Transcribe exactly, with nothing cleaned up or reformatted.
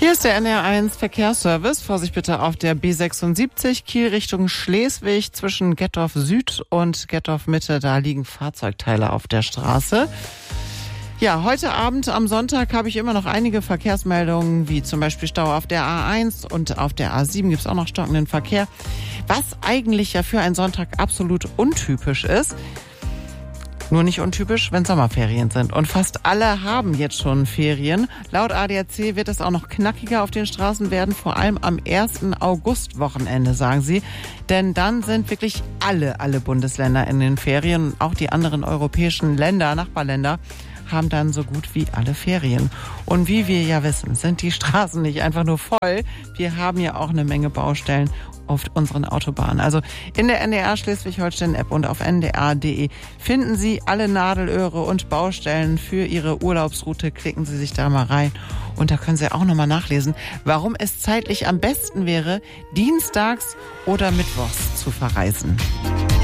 Hier ist der N R eins Verkehrsservice. Vorsicht bitte auf der B sechsundsiebzig Kiel Richtung Schleswig zwischen Gettorf Süd und Gettorf Mitte. Da liegen Fahrzeugteile auf der Straße. Ja, heute Abend am Sonntag habe ich immer noch einige Verkehrsmeldungen, wie zum Beispiel Stau auf der A eins und auf der A sieben gibt es auch noch stockenden Verkehr. Was eigentlich ja für einen Sonntag absolut untypisch ist. Nur nicht untypisch, wenn Sommerferien sind. Und fast alle haben jetzt schon Ferien. Laut A D A C wird es auch noch knackiger auf den Straßen werden, vor allem am ersten August-Wochenende, sagen sie. Denn dann sind wirklich alle, alle Bundesländer in den Ferien. Auch die anderen europäischen Länder, Nachbarländer, haben dann so gut wie alle Ferien. Und wie wir ja wissen, sind die Straßen nicht einfach nur voll. Wir haben ja auch eine Menge Baustellen auf unseren Autobahnen. Also in der N D R Schleswig-Holstein-App und auf n d r punkt d e finden Sie alle Nadelöhre und Baustellen für Ihre Urlaubsroute. Klicken Sie sich da mal rein und da können Sie auch nochmal nachlesen, warum es zeitlich am besten wäre, dienstags oder mittwochs zu verreisen.